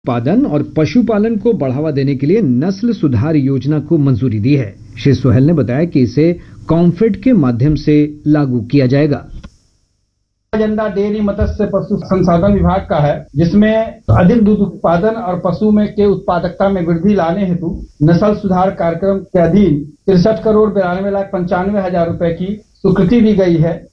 उत्पादन और पशुपालन को बढ़ावा देने के लिए नस्ल सुधार योजना को मंजूरी दी है। श्री सोहेल ने बताया कि इसे कॉम्फेड के माध्यम से लागू किया जाएगा। एजेंडा डेयरी मत्स्य पशु संसाधन विभाग का है, जिसमें अधिक दूध उत्पादन और पशु में के उत्पादकता में वृद्धि लाने हेतु नस्ल सुधार कार्यक्रम के अधीन 63,92,95,000 रुपए की स्वीकृति दी गई है।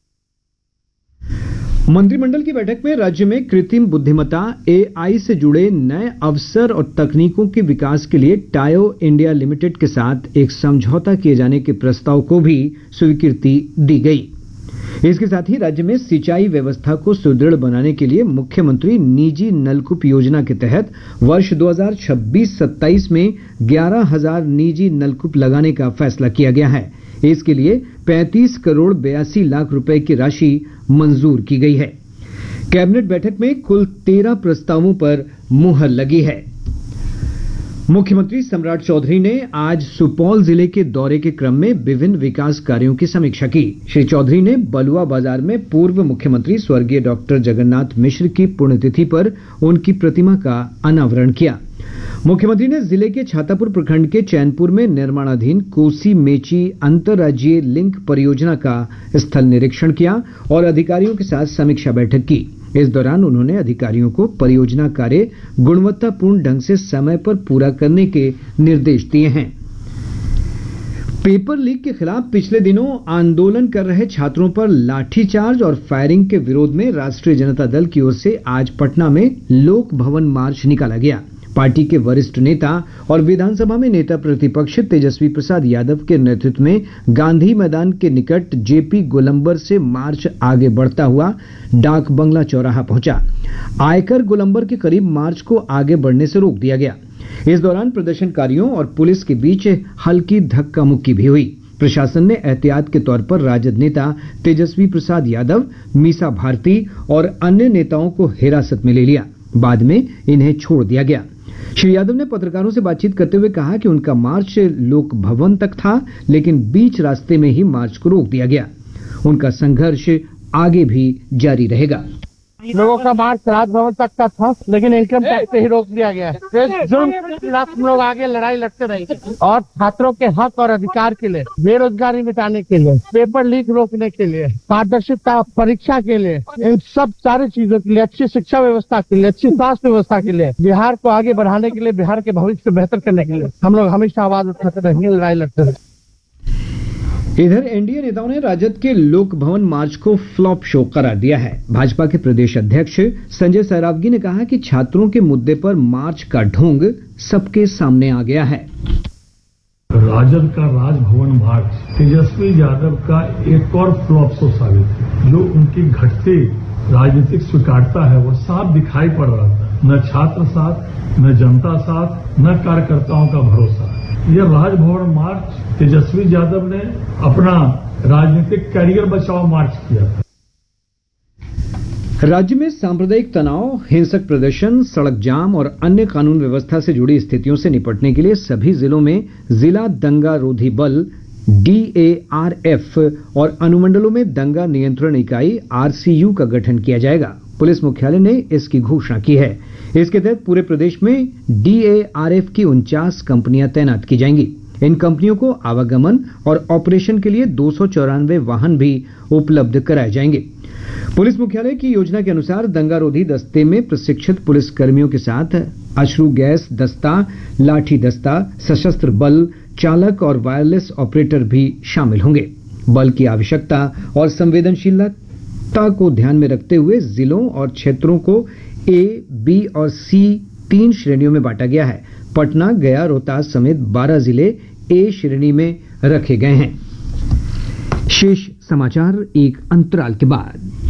मंत्रिमंडल की बैठक में राज्य में कृत्रिम बुद्धिमत्ता AI से जुड़े नए अवसर और तकनीकों के विकास के लिए टायो इंडिया लिमिटेड के साथ एक समझौता किए जाने के प्रस्ताव को भी स्वीकृति दी गई। इसके साथ ही राज्य में सिंचाई व्यवस्था को सुदृढ़ बनाने के लिए मुख्यमंत्री निजी नलकूप योजना के तहत वर्ष 2026-27 में 11,000 निजी नलकूप लगाने का फैसला किया गया है। इसके लिए 35 करोड़ 82 लाख रुपए की राशि मंजूर की गई है। कैबिनेट बैठक में कुल 13 प्रस्तावों पर मुहर लगी है। मुख्यमंत्री सम्राट चौधरी ने आज सुपौल जिले के दौरे के क्रम में विभिन्न विकास कार्यों की समीक्षा की। श्री चौधरी ने बलुआ बाजार में पूर्व मुख्यमंत्री स्वर्गीय डॉक्टर जगन्नाथ मिश्र की पुण्यतिथि पर उनकी प्रतिमा का अनावरण किया। मुख्यमंत्री ने जिले के छातापुर प्रखंड के चैनपुर में निर्माणाधीन कोसी मेची अंतर्राज्यीय लिंक परियोजना का स्थल निरीक्षण किया और अधिकारियों के साथ समीक्षा बैठक की। इस दौरान उन्होंने अधिकारियों को परियोजना कार्य गुणवत्तापूर्ण ढंग से समय पर पूरा करने के निर्देश दिए हैं। पेपर लीक के खिलाफ पिछले दिनों आंदोलन कर रहे छात्रों पर लाठीचार्ज और फायरिंग के विरोध में राष्ट्रीय जनता दल की ओर से आज पटना में लोक भवन मार्च निकाला गया। पार्टी के वरिष्ठ नेता और विधानसभा में नेता प्रतिपक्ष तेजस्वी प्रसाद यादव के नेतृत्व में गांधी मैदान के निकट जेपी गोलंबर से मार्च आगे बढ़ता हुआ डाक बंगला चौराहा पहुंचा। आयकर गोलंबर के करीब मार्च को आगे बढ़ने से रोक दिया गया। इस दौरान प्रदर्शनकारियों और पुलिस के बीच हल्की धक्का मुक्की भी हुई। प्रशासन ने एहतियात के तौर पर राजद नेता तेजस्वी प्रसाद यादव, मीसा भारती और अन्य नेताओं को हिरासत में ले लिया। बाद में इन्हें छोड़ दिया गया। श्री यादव ने पत्रकारों से बातचीत करते हुए कहा कि उनका मार्च लोक भवन तक था, लेकिन बीच रास्ते में ही मार्च को रोक दिया गया। उनका संघर्ष आगे भी जारी रहेगा। लोगों का मार्च राजभवन तक का था, लेकिन इनकम टैक्स से ही रोक दिया गया है। जुर्म के खिलाफ हम लोग आगे लड़ाई लड़ते रहेंगे और छात्रों के हक और अधिकार के लिए, बेरोजगारी मिटाने के लिए, पेपर लीक रोकने के लिए, पारदर्शिता परीक्षा के लिए, इन सब सारी चीजों के लिए, अच्छी शिक्षा व्यवस्था के लिए, अच्छी स्वास्थ्य व्यवस्था के लिए, बिहार को आगे बढ़ाने के लिए, बिहार के भविष्य को बेहतर करने के लिए हम लोग हमेशा आवाज उठाते रहेंगे, लड़ाई लड़ते रहेंगे। इधर एनडीए नेताओं ने राजद के लोक भवन मार्च को फ्लॉप शो करार दिया है। भाजपा के प्रदेश अध्यक्ष संजय सैरावगी ने कहा कि छात्रों के मुद्दे पर मार्च का ढोंग सबके सामने आ गया है। राजद का राजभवन मार्च तेजस्वी यादव का एक और फ्लॉप शो साबित है। जो उनकी घटती राजनीतिक स्वीकार्यता है वो साफ दिखाई पड़ रहा था। न छात्र साथ, न जनता साथ, न कार्यकर्ताओं का भरोसा। यह राजभवन मार्च तेजस्वी यादव ने अपना राजनीतिक कैरियर बचाओ मार्च किया था। राज्य में सांप्रदायिक तनाव, हिंसक प्रदर्शन, सड़क जाम और अन्य कानून व्यवस्था से जुड़ी स्थितियों से निपटने के लिए सभी जिलों में जिला दंगा रोधी बल DARF और अनुमंडलों में दंगा नियंत्रण इकाई RCU का गठन किया जाएगा। पुलिस मुख्यालय ने इसकी घोषणा की है। इसके तहत पूरे प्रदेश में DARF की 49 कंपनियां तैनात की जाएंगी। इन कंपनियों को आवागमन और ऑपरेशन के लिए 294 वाहन भी उपलब्ध कराए जाएंगे। पुलिस मुख्यालय की योजना के अनुसार दंगारोधी दस्ते में प्रशिक्षित पुलिस कर्मियों के साथ अश्रु गैस दस्ता, लाठी दस्ता, सशस्त्र बल, चालक और वायरलेस ऑपरेटर भी शामिल होंगे। बल की आवश्यकता और संवेदनशीलता को ध्यान में रखते हुए जिलों और क्षेत्रों को A, B और C 3 श्रेणियों में बांटा गया है। पटना, गया, रोहतास समेत 12 जिले A श्रेणी में रखे गए हैं। शेष समाचार एक अंतराल के बाद।